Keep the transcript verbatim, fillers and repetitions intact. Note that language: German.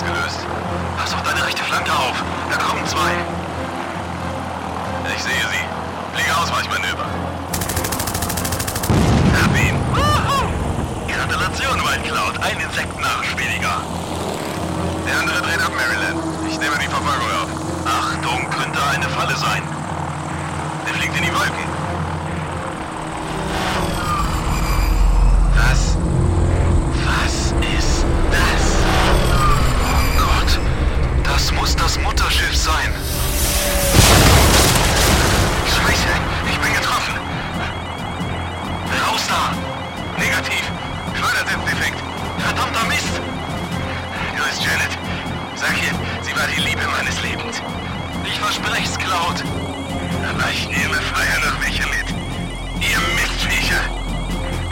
ausgelöst. Pass auf deine rechte Flanke auf. Da kommen zwei. Ich sehe sie. Fliege Ausweichmanöver. Hab ihn. Woohoo! Gratulation, White Cloud. Ein Insektennarsch weniger. Der andere dreht ab, Maryland. Ich nehme die Verfolgung auf. Achtung, könnte eine Falle sein.